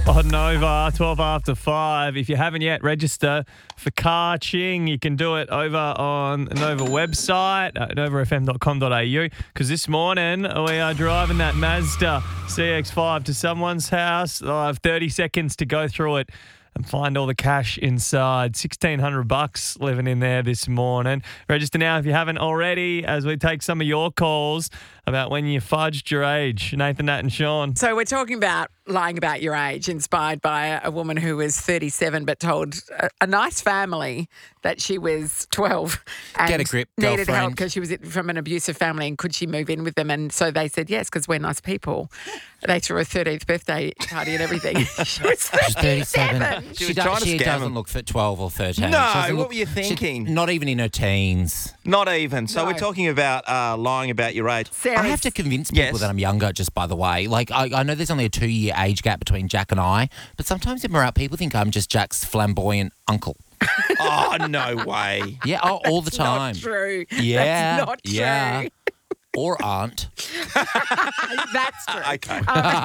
on Nova, 12 after 5. If you haven't yet, register for Car Ching. You can do it over on the Nova website, novafm.com.au, because this morning we are driving that Mazda CX-5 to someone's house. I have 30 seconds to go through it and find all the cash inside. $1,600 living in there this morning. Register now if you haven't already, as we take some of your calls about when you fudged your age. Nathan, Nat and Sean. So we're talking about lying about your age, inspired by a woman who was 37 but told a nice family that she was 12 and Get a grip, needed girlfriend. help because she was from an abusive family, and could she move in with them? And so they said yes, because we're nice people. They threw a 13th birthday party and everything. She was 37. She, was trying to she scam doesn't him. look for 12 or 13. No, She doesn't what look- were you thinking? Not even in her teens. Not even. So No. we're talking about lying about your age. Sarah, I have to convince people Yes. that I'm younger, just by the way. Like, I know there's only a 2-year age gap between Jack and I, but sometimes if we're out, people think I'm just Jack's flamboyant uncle. Oh, no way. Yeah, all the time. Not true. Yeah. That's not true. Yeah. Or aunt. That's true. Okay.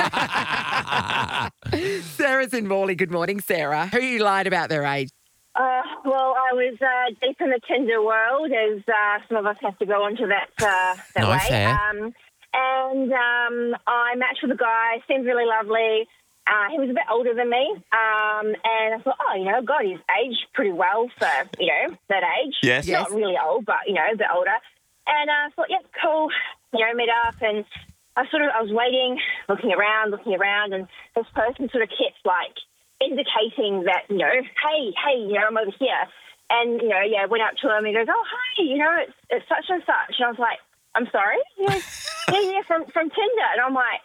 Sarah's in Morley. Good morning, Sarah. Who you lied about their age? Well, I was deep in the Tinder world, as some of us have to go onto that No, way. fair. And I matched with a guy, seemed really lovely. He was a bit older than me. And I thought, God, he's aged pretty well for, that age. Yes. Not really old, but, a bit older. And I thought, yep, cool, meet up. And I was waiting, looking around, and this person sort of kept, indicating that, hey, I'm over here. And, went up to him and he goes, oh, hi, it's such and such. And I was like, I'm sorry? He goes, yeah, from Tinder. And I'm like,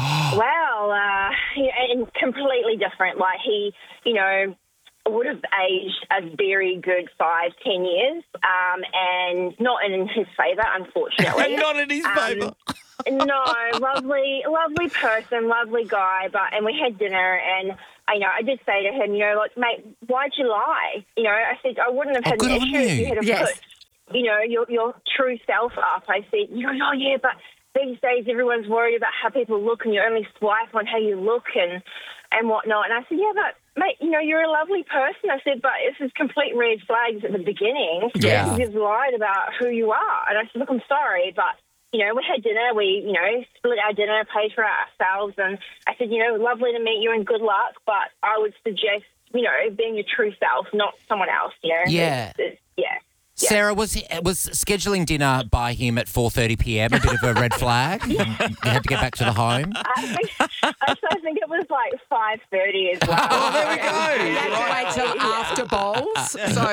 wow, and completely different. Like he, would have aged a very good 5-10 years, and not in his favour, unfortunately. Not in his favour. No, lovely person, lovely guy. And we had dinner, and I did say to him, mate, why'd you lie? I said I wouldn't have had good an on issue if you. you had have Yes. put, your true self up. I said, oh yeah, but these days everyone's worried about how people look, and you only swipe on how you look and whatnot. And I said, yeah, but mate, you're a lovely person. I said, but this is complete red flags at the beginning. Yeah. You've lied about who you are. And I said, look, I'm sorry, but we had dinner. We, split our dinner, paid for it ourselves. And I said, lovely to meet you and good luck, but I would suggest, being your true self, not someone else, Yeah. Yeah. Sarah, was scheduling dinner by him at 4:30 p.m. a bit of a red flag? You had to get back to the home? I think it was 5:30 as well. Oh, there we go. You had to wait till after bowls.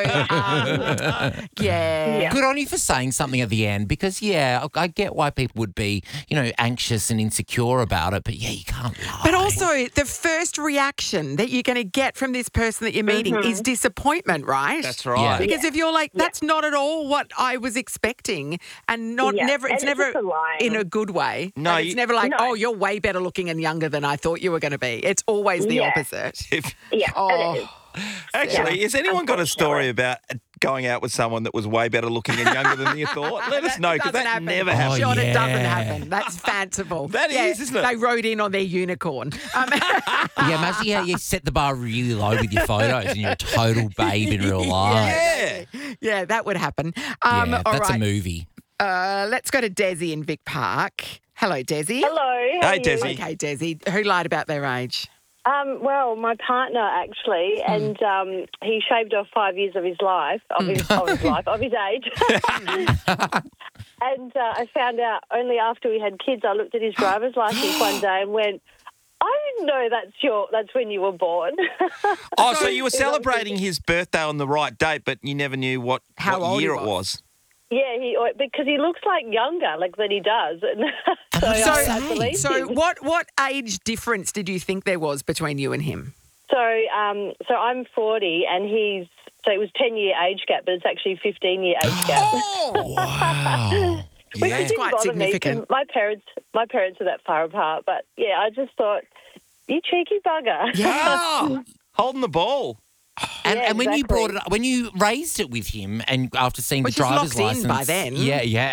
So, yeah. Good on you for saying something at the end because, I get why people would be, anxious and insecure about it, but, you can't lie. But also, the first reaction that you're going to get from this person that you're meeting is disappointment, right? That's right. Yeah. Because if you're like, that's not at all what I was expecting, and it's And never it's just a lie. in a good way. No, And it's never like, no. oh, you're way better looking and younger than I thought you were going to be. It's always the Yeah. opposite. Yeah, Oh. it is. Actually, has anyone got a story about going out with someone that was way better looking and younger than you thought? Let us know, because doesn't that happen. never Oh, happens. Sean, it doesn't yeah. happen. That's fanciful. That is, isn't it? They rode in on their unicorn. Imagine you set the bar really low with your photos and you're a total babe in real life. Yeah. Yeah, that would happen. Yeah, all that's a right. movie. Let's go to Desi in Vic Park. Hello, Desi. Hello. how Hey, are you? Desi. Okay, Desi. Who lied about their age? Well, my partner actually, and he shaved off 5 years of his life, of his age. And I found out only after we had kids. I looked at his driver's license one day and went, "I didn't know that's when you were born." Oh, so you were celebrating his birthday on the right date, but you never knew what old year he it was. Yeah, because he looks like younger, than he does. And I believed So him. what age difference did you think there was between you and him? So I'm 40, and it was 10-year age gap, but it's actually 15-year age gap. Oh, Wow. Which Yeah. didn't quite bother me, significant. 'cause my parents are that far apart. But yeah, I just thought, you cheeky bugger. Oh, holding the ball. And, Yeah, and when you brought exactly. it up, when you raised it with him, and after seeing Which the is driver's locked in license, by then. yeah. Well, Oh, there's yeah. there's no What- going back. What was his defence?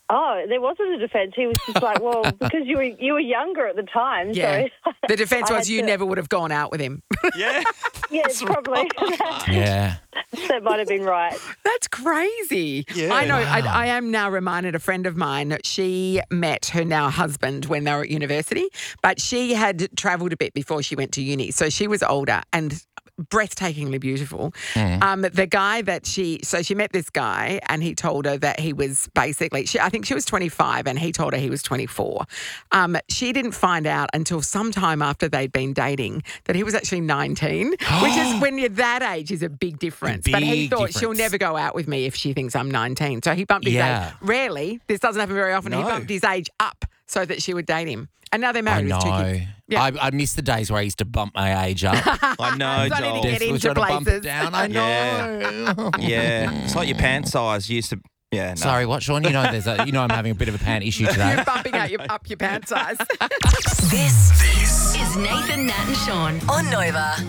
Oh, there wasn't a defence. He was just like, well, because you were younger at the time. Yeah. So The defence I was had you to- never would have gone out with him. Yeah. Yeah, probably. Yeah. That might have been right. That's crazy. Yeah. I know. Wow. I am now reminded, a friend of mine, she met her now husband when they were at university, but she had travelled a bit before she went to uni. So she was older and breathtakingly beautiful. The guy that she met this guy and he told her that he was basically, I think she was 25 and he told her he was 24. She didn't find out until sometime after they'd been dating that he was actually 19, which is when you're that age is a big difference. But he Big thought she'll difference. never go out with me if she thinks I'm 19. So he bumped his Yeah. age. Rarely, this doesn't happen very often. He No. bumped his age up so that she would date him. And now they're I married with two know. kids. Yeah. I miss the days where I used to bump my age up. I know, So I need to Joel. get Desperately into trying to bump places. it down. I know. Yeah. It's like your pant size. You used to. Yeah. No. Sorry, what, Sean? You know, I'm having a bit of a pant issue today. You're bumping up your pant size. This is Nathan, Nat, and Sean on Nova.